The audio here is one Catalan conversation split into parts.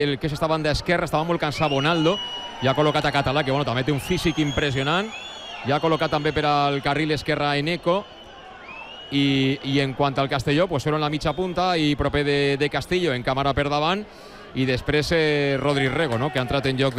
el que és esta banda esquerra, estava molt cansat Bonaldo, ja ha col·locat a Català, que bueno, també té un físic impressionant, ja ha col·locat també per al carril esquerre Eneco, i en quant al Castelló, pues Suero en la mitja punta i proper de Castillo en càmera per davant, i després Rodri Rego, no?, que ha entrat en lloc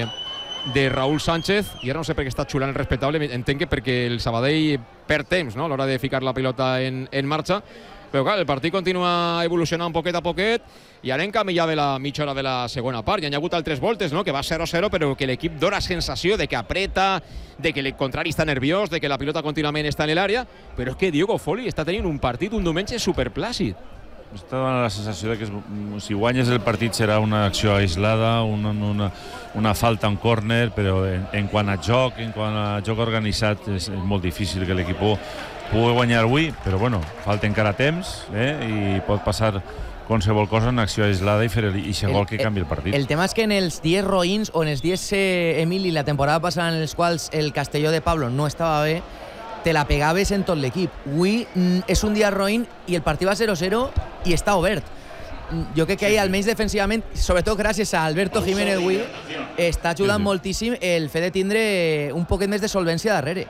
de Raúl Sánchez, i ara no sé per què està xulant el respectable, entenc que perquè el Sabadell perd temps, no?, a l'hora de ficar la pilota en marxa, però clar, el partit continua evolucionant poquet a poquet i ara en canvi ja ve la mitja hora de la segona part. Ja hi ha hagut altres voltes, no?, que va 0-0, però que l'equip dona sensació de que apreta, de que el contrari està nerviós, de que la pilota contínuament està en l'àrea, però és que Diego Foley està tenint un partit un diumenge superplàcid. Està donant la sensació de que si guanyes el partit serà una acció aislada, una falta, un córner, però en quant a joc organitzat és molt difícil que l'equip pugui guanyar avui, però bueno, falta encara temps i pot passar qualsevol cosa en acció aislada i fer aquest gol que canvi el partit. El tema és que en els dies roïns o en els dies Emili, la temporada passada en els quals el Castelló de Pablo no estava bé, te la pegaves en tot l'equip. Avui és un dia roïn i el partit va 0-0 i està obert. Jo crec que ahir, almenys defensivament, sobretot gràcies a Alberto Jiménez avui, està ajudant moltíssim el fet de tindre un poquet més de solvència darrere.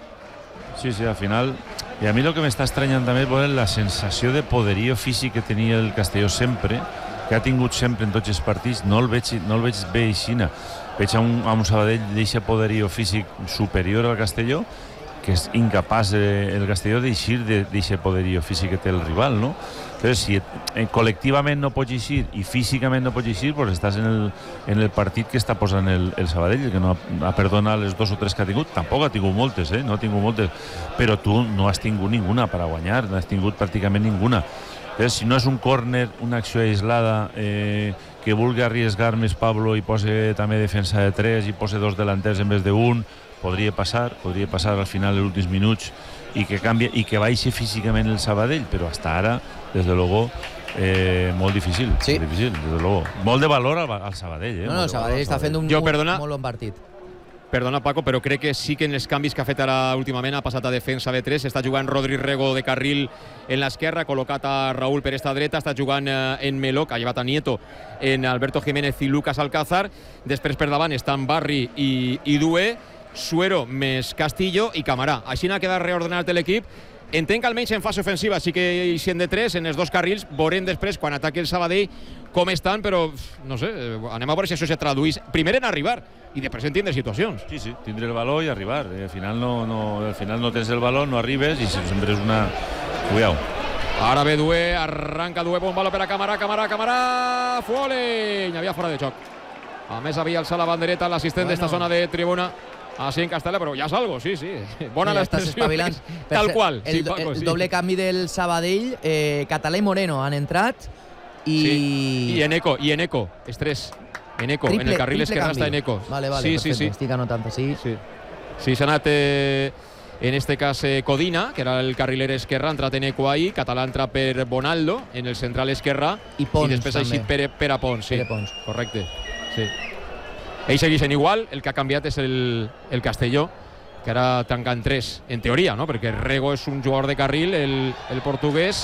Sí, al final. I a mi el que m'està estranyant també és la sensació de poderío físic que tenia el Castelló sempre, que ha tingut sempre en tots els partits. No el veig bé aixina. Veig a un Sabadell d'aquest poderío físic superior al Castelló, que és incapaç el Castelló d'eixir d'aquest poderío físic que té el rival, no? Entonces, si col·lectivament no pots eixir i físicament no pots eixir, pues estàs en el partit que està posant el Sabadell, que no ha perdonat les 2 o 3 que ha tingut. Tampoc ha tingut moltes, no ha tingut moltes, però tu no has tingut ninguna per a guanyar, no has tingut pràcticament ninguna. Entonces, si no és un córner, una acció aislada, que vulgui arriesgar més Pablo i posa també defensa de 3 i posa 2 delanters en vez de 1, podria passar al final els últims minuts i que canvia i que baixi físicament el Sabadell, però hasta ara, des de luego, molt difícil. Sí. Molt difícil, des de luego. Molt de valor al Sabadell. No, el Sabadell està fent un molt bon partit. Perdona, Paco, però crec que sí que en els canvis que ha fet ara últimament ha passat a defensa de 3, està jugant Rodri Rego de carril en l'esquerra, ha col·locat a Raúl per esta dreta, està jugant en Meló, que ha llevat a Nieto, en Alberto Jiménez i Lucas Alcázar, després per davant estan Barri i Dué, Suero més Castillo i Camarà. Així n'ha quedat reordenat l'equip. Entenc que almenys en fase ofensiva sí que hi sent de 3 en els 2 carrils, veurem després quan ataqui el Sabadell com estan, però no sé, anem a veure si això se traduís primer en arribar i després en tindre situacions. Sí, tindre el valor i arribar. Al final no tens el valor, no arribes i sempre és una... Cuidao. Ara ve Dué, arranca Dué, bon baló per a Camarà, Foley, n'hi havia fora de joc. A més havia alçat la bandereta l'assistent d'esta zona de tribuna. Así en Castella, però ja salgo, sí. Bona l'expressió, tal qual. El doble canvi del Sabadell, Català i Moreno han entrat i Eneco, és 3. Eneco, en el carril esquerre està Eneco. Vale, perfecte, estic anotant, sí. Sí, s'ha anat en este cas Codina, que era el carriler esquerre, ha entrat Eneco ahí, Català entra per Bonaldo, en el central esquerre, i després ha eixit per a Pons, sí, correcte, sí. Ells segueixen igual, el que ha canviat és el Castelló, que ara tancant 3, en teoria, no? Perquè Rego és un jugador de carril, el portuguès,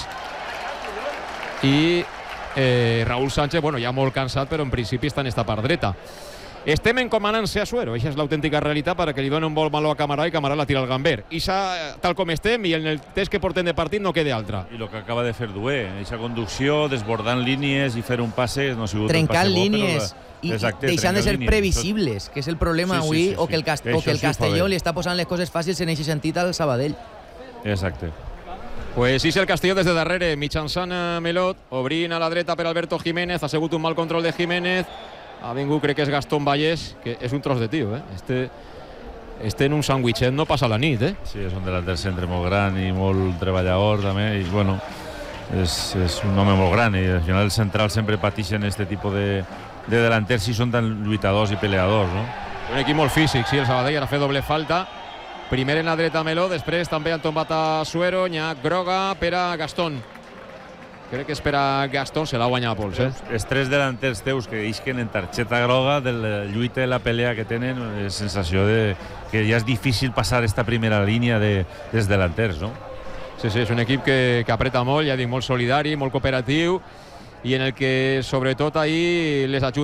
i Raúl Sánchez, bueno, ja molt cansat, però en principi està en esta part dreta. Estem encomanant-se a Suero, això és l'autèntica realitat, perquè li dona un vol malo a Camarà i Camarà la tira al gamber. I tal com estem, i en el test que portem de partit no queda altra. I el que acaba de fer Dué, aquesta conducció, desbordant línies i fer un passe, no ha sigut trencant un passe línies i deixant de ser previsibles, que és el problema avui, o que el Castelló li està posant les coses fàcils en aquest sentit al Sabadell. Exacte. Pues sí, el Castelló des de darrere, mitjançant Melot, obrint a la dreta per Alberto Jiménez, ha sigut un mal control de Jiménez, ha vingut, crec que és Gastón Vallès, que és un tros de tio, Este en un sandwichet no passa la nit, Sí, és un delanter centre molt gran i molt treballador també, i bueno, és un home molt gran, i al final el central sempre pateixen este tipus de delanters si són tan lluitadors i peleadors, no? Un equip molt físic, sí, el Sabadell ara fa doble falta. Primer en la dreta Meló, després també han tombat a Suero, n'hi ha groga per a Gastón. Crec que és per a Gastón, se l'ha guanyat a pols, Els 3 delanters teus que isquen en targeta groga de la lluita i la pelea que tenen, és sensació de que ja és difícil passar esta primera línia dels delanters, no? Sí, és un equip que apreta molt, ja dic, molt solidari, molt cooperatiu, i en el que sobretot ahir les